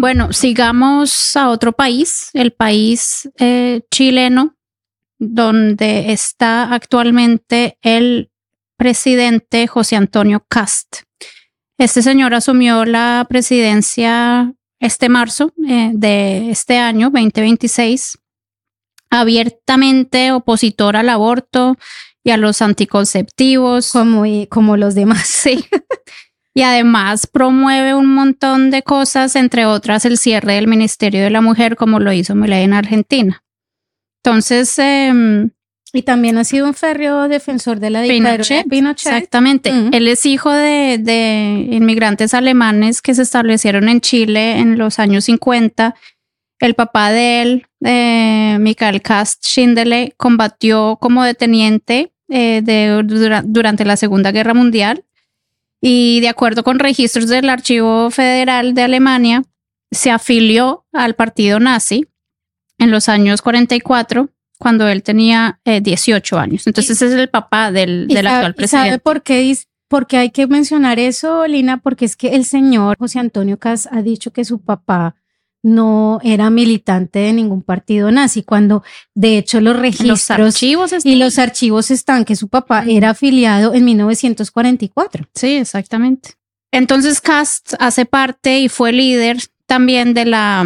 Bueno, sigamos a otro país, el país chileno, donde está actualmente el presidente José Antonio Kast. Este señor asumió la presidencia este marzo de este año, 2026, abiertamente opositor al aborto y a los anticonceptivos. Como los demás. Sí. Y además promueve un montón de cosas, entre otras el cierre del Ministerio de la Mujer, como lo hizo Milei en Argentina. Entonces, y también ha sido un férreo defensor de la dictadura de Pinochet. Exactamente. Él es hijo de inmigrantes alemanes que se establecieron en Chile en los años 50. El papá de él, Michael Kast Schindele, combatió como deteniente durante la Segunda Guerra Mundial. Y de acuerdo con registros del Archivo Federal de Alemania, se afilió al partido nazi en los años 44, cuando él tenía 18 años. Entonces es el papá del actual presidente. ¿Sabe por qué hay que mencionar eso, Lina? Porque es que el señor José Antonio Kast ha dicho que su papá no era militante de ningún partido nazi, cuando de hecho los registros los archivos están que su papá era afiliado en 1944. Sí, exactamente. Entonces Kast hace parte y fue líder también de la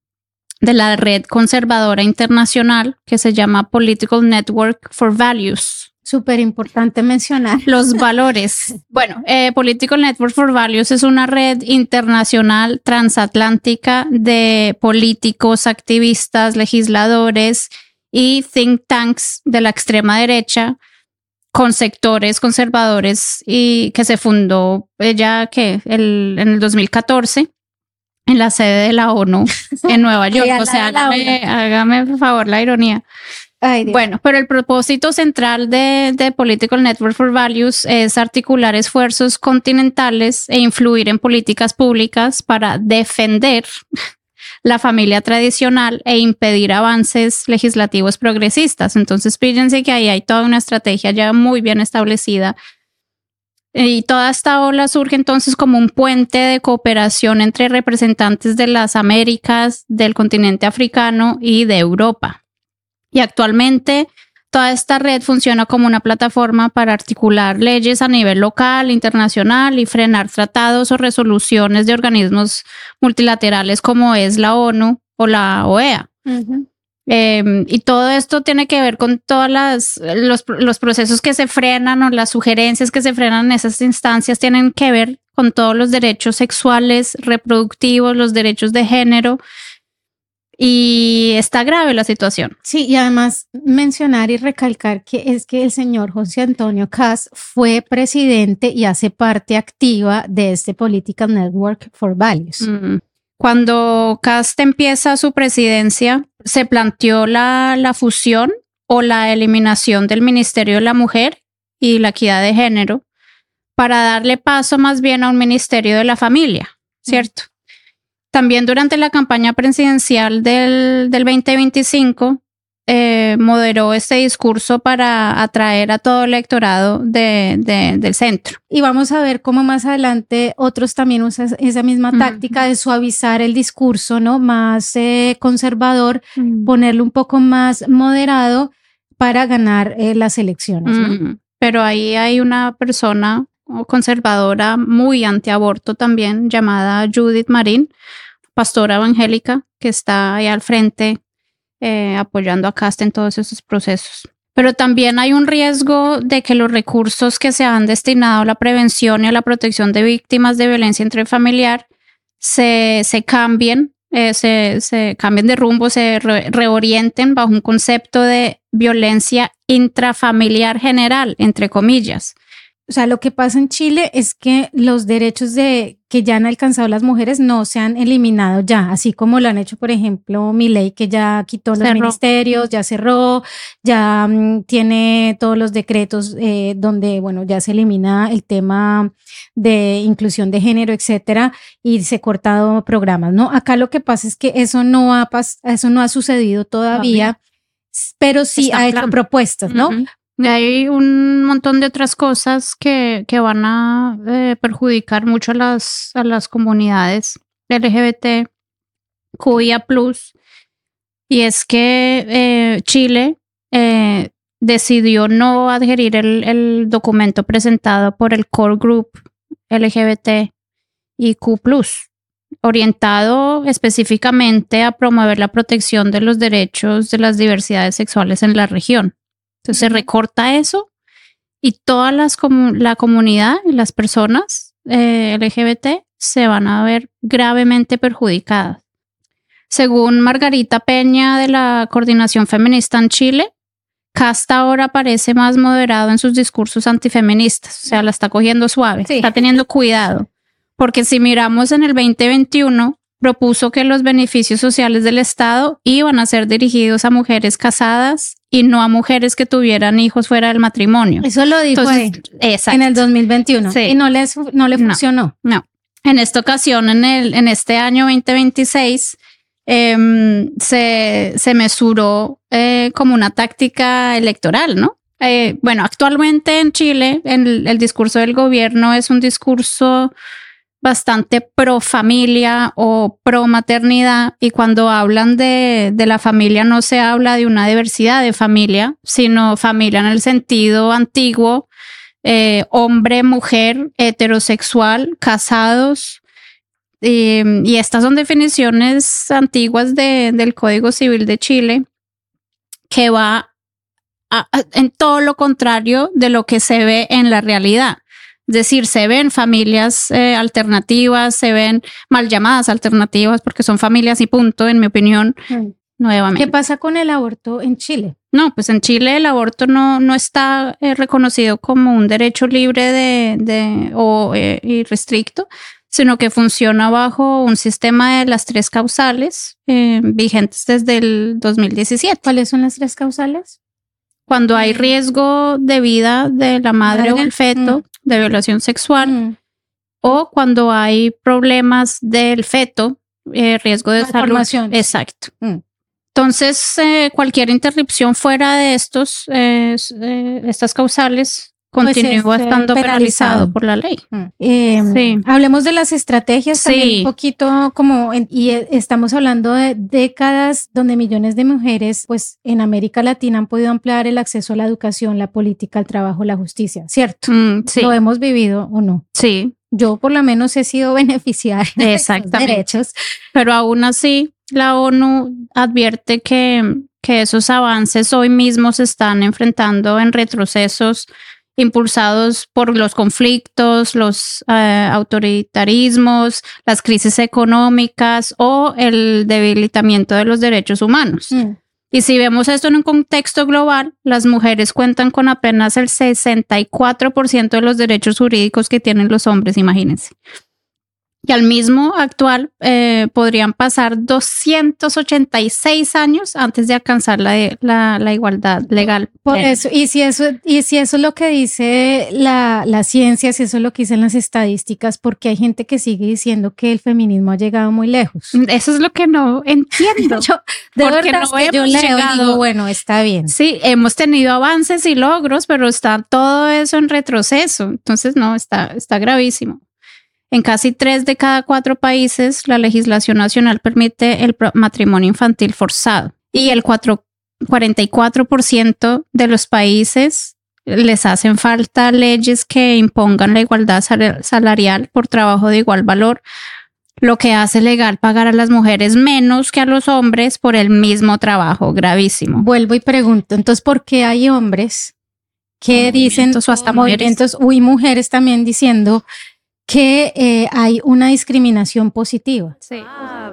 red conservadora internacional que se llama Political Network for Values. Súper importante mencionar. Los valores. Bueno, Political Network for Values es una red internacional transatlántica de políticos, activistas, legisladores y think tanks de la extrema derecha con sectores conservadores y que se fundó en el 2014 en la sede de la ONU en Nueva York. O sea, hágame por favor la ironía. Ay, bueno, pero el propósito central de Political Network for Values es articular esfuerzos continentales e influir en políticas públicas para defender la familia tradicional e impedir avances legislativos progresistas. Entonces, fíjense que ahí hay toda una estrategia ya muy bien establecida. Y toda esta ola surge entonces como un puente de cooperación entre representantes de las Américas, del continente africano y de Europa. Y actualmente toda esta red funciona como una plataforma para articular leyes a nivel local, internacional y frenar tratados o resoluciones de organismos multilaterales como es la ONU o la OEA. Uh-huh. Y todo esto tiene que ver con todos los procesos que se frenan o las sugerencias que se frenan en esas instancias tienen que ver con todos los derechos sexuales, reproductivos, los derechos de género. Y está grave la situación. Sí, y además mencionar y recalcar que es que el señor José Antonio Kast fue presidente y hace parte activa de este Political Network for Values. Cuando Kast empieza su presidencia, se planteó la fusión o la eliminación del Ministerio de la Mujer y la Equidad de Género para darle paso más bien a un Ministerio de la Familia, ¿cierto? También durante la campaña presidencial del 2025 moderó este discurso para atraer a todo el electorado del centro. Y vamos a ver cómo más adelante otros también usan esa misma táctica de suavizar el discurso, ¿no? Más conservador, ponerlo un poco más moderado para ganar las elecciones, ¿no? Pero ahí hay una persona conservadora muy antiaborto también, llamada Judith Marín, pastora evangélica, que está ahí al frente apoyando a Kast en todos esos procesos. Pero también hay un riesgo de que los recursos que se han destinado a la prevención y a la protección de víctimas de violencia intrafamiliar se cambien, se cambien de rumbo, se reorienten bajo un concepto de violencia intrafamiliar general, entre comillas. O sea, lo que pasa en Chile es que los derechos que ya han alcanzado las mujeres no se han eliminado ya, así como lo han hecho, por ejemplo, Milei, que ya quitó los ministerios, ya cerró, ya tiene todos los decretos donde, bueno, ya se elimina el tema de inclusión de género, etcétera, y se han cortado programas, ¿no? Acá lo que pasa es que eso no ha sucedido todavía, pero sí ha hecho propuestas, ¿no? Hay un montón de otras cosas que van a perjudicar mucho a las comunidades LGBT QIA+, y es que Chile decidió no adherir el documento presentado por el Core Group LGBT y Q+, orientado específicamente a promover la protección de los derechos de las diversidades sexuales en la región. Entonces se recorta eso y toda la comunidad y las personas LGBT se van a ver gravemente perjudicadas. Según Margarita Peña de la Coordinación Feminista en Chile, Casta ahora parece más moderado en sus discursos antifeministas, o sea, la está cogiendo suave, está teniendo cuidado, porque si miramos en el 2021, propuso que los beneficios sociales del Estado iban a ser dirigidos a mujeres casadas y no a mujeres que tuvieran hijos fuera del matrimonio. Eso lo dijo en el 2021 y no le funcionó. No. En esta ocasión, en este año 2026, se mesuró como una táctica electoral, ¿no? Bueno, actualmente en Chile el discurso del gobierno es un discurso bastante pro familia o pro maternidad, y cuando hablan de la familia no se habla de una diversidad de familia, sino familia en el sentido antiguo, hombre, mujer, heterosexual, casados. Y estas son definiciones antiguas del Código Civil de Chile, que va en todo lo contrario de lo que se ve en la realidad. Es decir, se ven familias alternativas, se ven mal llamadas alternativas porque son familias y punto, en mi opinión, nuevamente. ¿Qué pasa con el aborto en Chile? No, pues en Chile el aborto no está reconocido como un derecho libre y restricto, sino que funciona bajo un sistema de las 3 causales vigentes desde el 2017. ¿Cuáles son las 3 causales? Cuando hay riesgo de vida de la madre o el feto, de violación sexual, o cuando hay problemas del feto, riesgo de salud. Exacto. Entonces, cualquier interrupción fuera de estas causales continúa estando penalizado por la ley. Hablemos de las estrategias también un poquito y estamos hablando de décadas donde millones de mujeres pues en América Latina han podido ampliar el acceso a la educación, la política, el trabajo, la justicia, ¿cierto? ¿Lo hemos vivido o no? Sí. Yo por lo menos he sido beneficiaria de esos derechos. Pero aún así la ONU advierte que esos avances hoy mismo se están enfrentando en retrocesos impulsados por los conflictos, los autoritarismos, las crisis económicas o el debilitamiento de los derechos humanos. Y si vemos esto en un contexto global, las mujeres cuentan con apenas el 64% de los derechos jurídicos que tienen los hombres, imagínense. Y al mismo actual podrían pasar 286 años antes de alcanzar la igualdad legal. Por eso, y si eso es lo que dice la ciencia, si eso es lo que dicen las estadísticas, porque hay gente que sigue diciendo que el feminismo ha llegado muy lejos. Eso es lo que no entiendo. Yo leo y digo, bueno, está bien. Sí, hemos tenido avances y logros, pero está todo eso en retroceso. Entonces, no, está gravísimo. En casi 3 de cada 4 países, la legislación nacional permite el matrimonio infantil forzado. Y el 44% de los países les hacen falta leyes que impongan la igualdad salarial por trabajo de igual valor, lo que hace legal pagar a las mujeres menos que a los hombres por el mismo trabajo. Gravísimo. Vuelvo y pregunto, entonces, ¿por qué hay hombres que dicen, o hasta mujeres también diciendo que hay una discriminación positiva? Sí.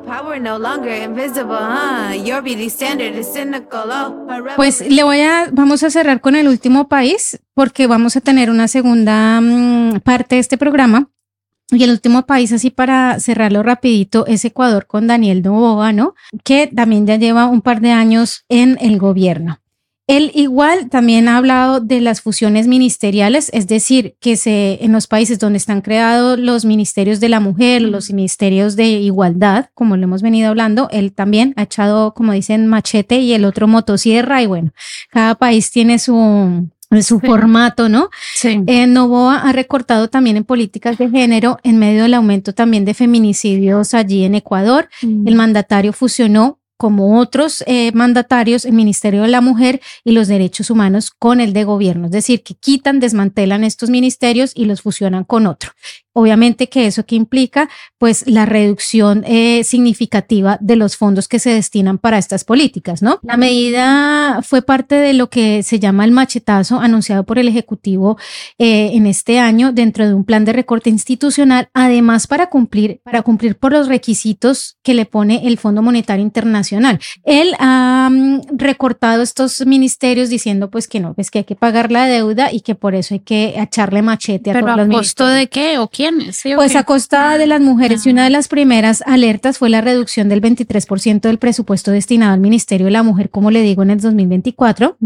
Pues vamos a cerrar con el último país, porque vamos a tener una segunda parte de este programa. Y el último país, así para cerrarlo rapidito, es Ecuador con Daniel Noboa, ¿no? Que también ya lleva un par de años en el gobierno. Él igual también ha hablado de las fusiones ministeriales, es decir, que en los países donde están creados los ministerios de la mujer, los ministerios de igualdad, como lo hemos venido hablando, él también ha echado, como dicen, machete y el otro motosierra, y bueno, cada país tiene su su formato, ¿no? Sí. Noboa ha recortado también en políticas de género en medio del aumento también de feminicidios allí en Ecuador. El mandatario fusionó, como otros mandatarios, el Ministerio de la Mujer y los Derechos Humanos con el de gobierno, es decir, que desmantelan estos ministerios y los fusionan con otro. Obviamente que eso que implica, pues, la reducción significativa de los fondos que se destinan para estas políticas, ¿no? La medida fue parte de lo que se llama el machetazo anunciado por el Ejecutivo en este año dentro de un plan de recorte institucional, además para cumplir por los requisitos que le pone el Fondo Monetario Internacional. Él ha recortado estos ministerios diciendo pues que no, pues que hay que pagar la deuda y que por eso hay que echarle machete a todos los ministerios. ¿Pero a costo de qué o quién? ¿Sí, pues a costa de las mujeres, y una de las primeras alertas fue la reducción del 23% del presupuesto destinado al Ministerio de la Mujer, como le digo, en el 2024.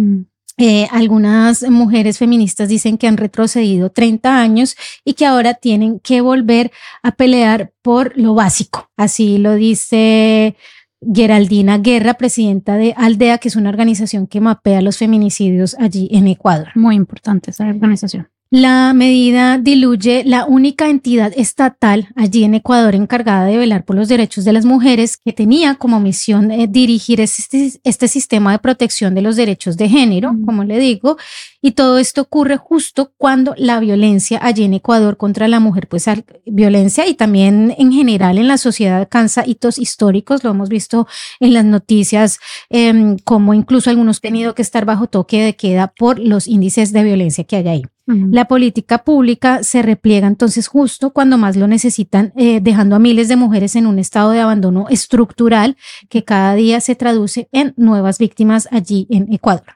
Algunas mujeres feministas dicen que han retrocedido 30 años y que ahora tienen que volver a pelear por lo básico. Así lo dice Geraldina Guerra, presidenta de Aldea, que es una organización que mapea los feminicidios allí en Ecuador. Muy importante esa organización. La medida diluye la única entidad estatal allí en Ecuador encargada de velar por los derechos de las mujeres, que tenía como misión dirigir este sistema de protección de los derechos de género, como le digo, y todo esto ocurre justo cuando la violencia allí en Ecuador contra la mujer, pues violencia y también en general en la sociedad alcanza hitos históricos, lo hemos visto en las noticias, como incluso algunos han tenido que estar bajo toque de queda por los índices de violencia que hay ahí. La política pública se repliega entonces justo cuando más lo necesitan, dejando a miles de mujeres en un estado de abandono estructural que cada día se traduce en nuevas víctimas allí en Ecuador.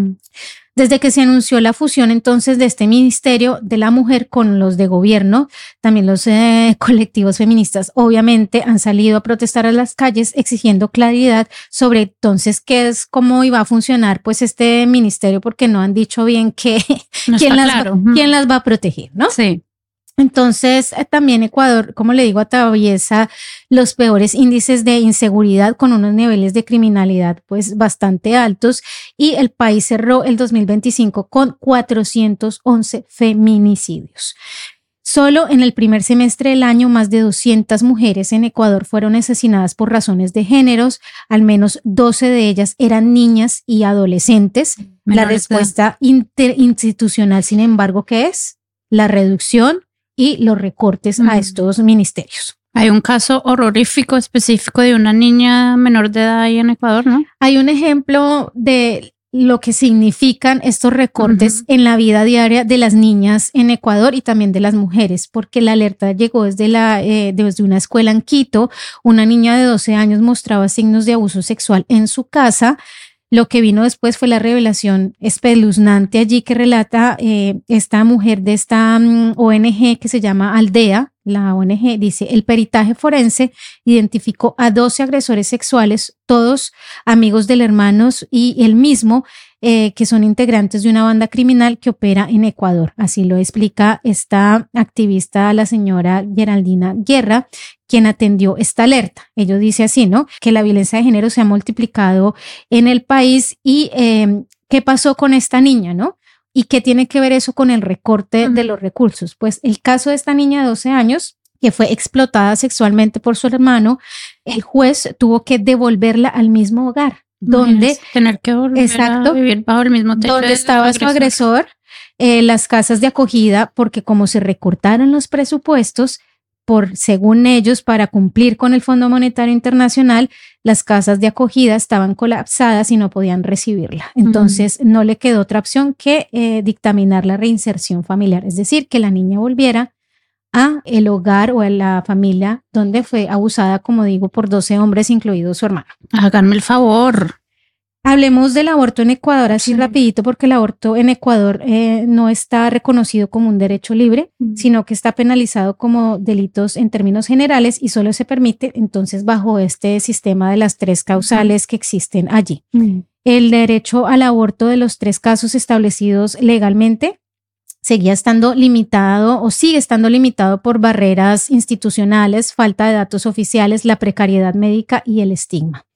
Desde que se anunció la fusión entonces de este Ministerio de la Mujer con los de gobierno, también los colectivos feministas obviamente han salido a protestar a las calles exigiendo claridad sobre entonces cómo iba a funcionar pues este ministerio, porque no han dicho bien quién las va a proteger, ¿no? Sí. Entonces, también Ecuador, como le digo, atraviesa los peores índices de inseguridad con unos niveles de criminalidad pues bastante altos, y el país cerró el 2025 con 411 feminicidios. Solo en el primer semestre del año, más de 200 mujeres en Ecuador fueron asesinadas por razones de géneros, al menos 12 de ellas eran niñas y adolescentes. La respuesta interinstitucional, sin embargo, ¿qué es? La reducción y los recortes a estos ministerios. Hay un caso horrorífico específico de una niña menor de edad ahí en Ecuador, ¿no? Hay un ejemplo de lo que significan estos recortes en la vida diaria de las niñas en Ecuador y también de las mujeres, porque la alerta llegó desde una escuela en Quito. Una niña de 12 años mostraba signos de abuso sexual en su casa. Lo que vino después fue la revelación espeluznante allí que relata esta mujer de esta ONG que se llama Aldea. La ONG dice: el peritaje forense identificó a 12 agresores sexuales, todos amigos del hermano y él mismo, que son integrantes de una banda criminal que opera en Ecuador. Así lo explica esta activista, la señora Geraldina Guerra, quien atendió esta alerta. Ello dice así, ¿no? Que la violencia de género se ha multiplicado en el país y ¿qué pasó con esta niña, no? ¿Y qué tiene que ver eso con el recorte de los recursos? Pues el caso de esta niña de 12 años que fue explotada sexualmente por su hermano, el juez tuvo que devolverla al mismo hogar donde tener que volver a vivir bajo el mismo techo donde estaba su agresor, las casas de acogida, porque como se recortaron los presupuestos, según ellos, para cumplir con el Fondo Monetario Internacional, las casas de acogida estaban colapsadas y no podían recibirla. Entonces, no le quedó otra opción que dictaminar la reinserción familiar, es decir, que la niña volviera a el hogar o a la familia donde fue abusada, como digo, por 12 hombres, incluido su hermano. Háganme el favor. Hablemos del aborto en Ecuador así rapidito, porque el aborto en Ecuador no está reconocido como un derecho libre, sino que está penalizado como delitos en términos generales y solo se permite entonces bajo este sistema de las 3 causales que existen allí. El derecho al aborto de los 3 casos establecidos legalmente seguía estando limitado o sigue estando limitado por barreras institucionales, falta de datos oficiales, la precariedad médica y el estigma.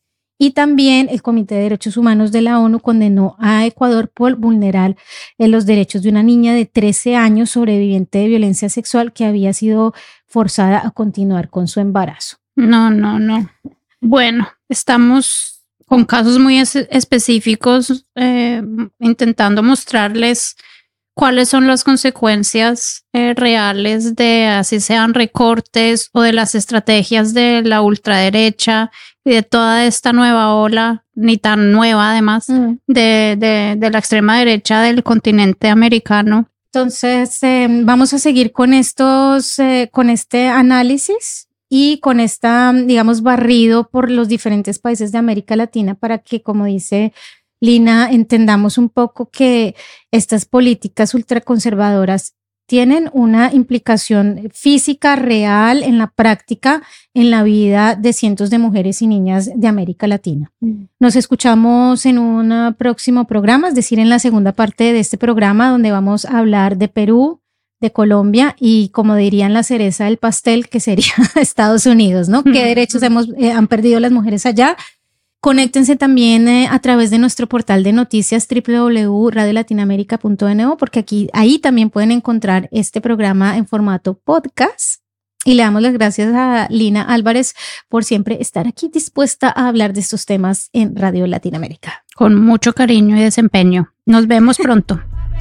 Y también el Comité de Derechos Humanos de la ONU condenó a Ecuador por vulnerar los derechos de una niña de 13 años sobreviviente de violencia sexual que había sido forzada a continuar con su embarazo. No. Bueno, estamos con casos muy específicos intentando mostrarles cuáles son las consecuencias reales de así sean recortes o de las estrategias de la ultraderecha y de toda esta nueva ola, ni tan nueva además, de la extrema derecha del continente americano. Entonces, vamos a seguir con este análisis y con esta, digamos, barrido por los diferentes países de América Latina para que, como dice Lina, entendamos un poco que estas políticas ultraconservadoras tienen una implicación física real en la práctica, en la vida de cientos de mujeres y niñas de América Latina. Nos escuchamos en un próximo programa, es decir, en la segunda parte de este programa, donde vamos a hablar de Perú, de Colombia y, como dirían, la cereza del pastel, que sería Estados Unidos, ¿no? ¿Qué derechos han perdido las mujeres allá? Conéctense también a través de nuestro portal de noticias www.radiolatinamerica.no, porque ahí también pueden encontrar este programa en formato podcast. Y le damos las gracias a Lina Álvarez por siempre estar aquí dispuesta a hablar de estos temas en Radio Latinoamérica. Con mucho cariño y desempeño. Nos vemos pronto.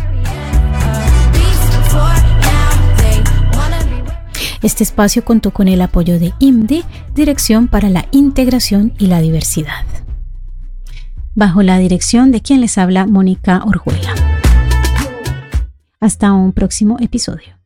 Este espacio contó con el apoyo de IMDI, Dirección para la Integración y la Diversidad, bajo la dirección de quien les habla, Mónica Orjuela. Hasta un próximo episodio.